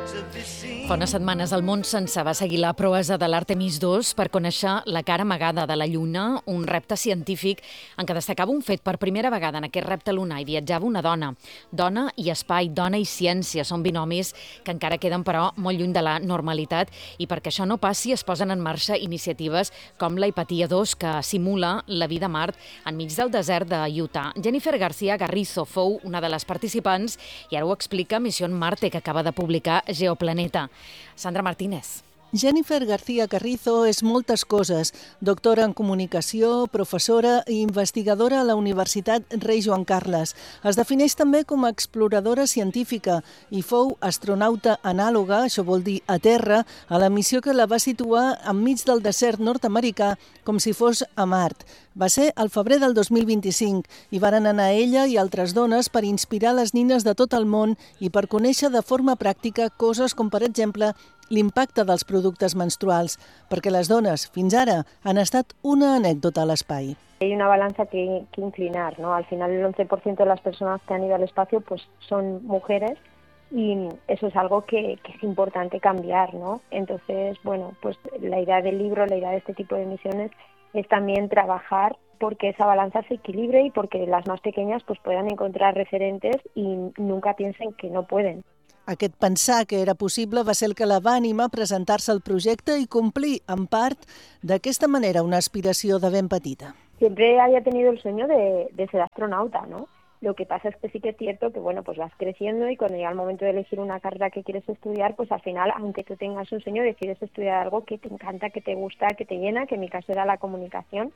Fa unes setmanes el món sense va seguir la proesa de l'Artemis II per conèixer la cara amagada de la Lluna, un repte científic en què destacava un fet: per primera vegada en aquest repte lunar hi viatjava una dona. Dona i espai, dona i ciència són binomis que encara queden, però, molt lluny de la normalitat, i perquè això no passi es posen en marxa iniciatives com la Hipatia 2, que simula la vida a Mart enmig del desert de Utah. Jennifer García Garrizo fou una de les participants i ara ho explica Misión Marte, que acaba de publicar Geoplaneta. Sandra Martínez. Jennifer García Carrizo és moltes coses. Doctora en comunicació, professora i investigadora a la Universitat Rei Joan Carles. Es defineix també com a exploradora científica i fou astronauta anàloga, això vol dir a terra, a la missió que la va situar enmig del desert nord-americà com si fos a Mart. Va ser al febrer del 2025 i varen anar ella i altres dones per inspirar les nines de tot el món i per conèixer de forma pràctica coses com, per exemple, l'impacte dels productes menstruals, perquè les dones, fins ara, han estat una anècdota a l'espai. Hay una balanza que inclinar, ¿no? Al final el 11% de las personas que han ido al espacio pues son mujeres y eso es algo que es importante cambiar, ¿no? Entonces, bueno, pues la idea del libro, la idea de este tipo de misiones es también trabajar porque esa balanza se equilibre y porque las más pequeñas pues puedan encontrar referentes y nunca piensen que no pueden. Aquest pensar que era possible va ser el que la va animar a presentar-se al projecte i complir, en part, d'aquesta manera una aspiració de ben petita. Siempre había tenido el sueño de ser astronauta, ¿no? Lo que pasa es que sí que es cierto que, bueno, pues vas creciendo y cuando llega el momento de elegir una carrera que quieres estudiar, pues al final, aunque tú tengas un sueño, decides estudiar algo que te encanta, que te gusta, que te llena, que en mi caso era la comunicación.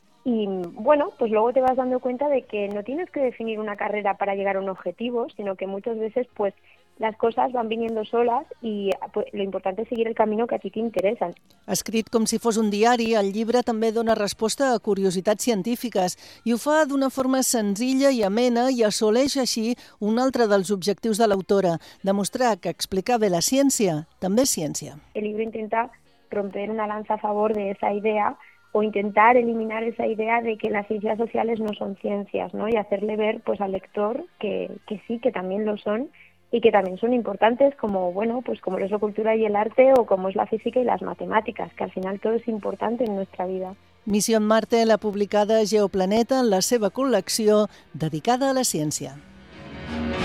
Y bueno, pues luego te vas dando cuenta de que no tienes que definir una carrera para llegar a un objetivo, sino que muchas veces, pues, las cosas van viniendo solas i pues, lo importante és seguir el camino que a ti t'interessa. Escrit com si fos un diari, el llibre també dona resposta a curiositats científiques i ho fa d'una forma senzilla i amena i assoleix així un altre dels objectius de l'autora, demostrar que explicar bé la ciència també és ciència. El libro intenta romper una lanza a favor de esa idea o intentar eliminar esa idea de que las ciencias sociales no son ciencias, ¿no? Y hacerle ver pues al lector que sí, que también lo son y que también son importantes como, bueno, pues como es la cultura y el arte o como es la física y las matemáticas, que al final todo es importante en nuestra vida. Misión Marte l'ha publicada Geoplaneta en la seva col·lecció dedicada a la ciència.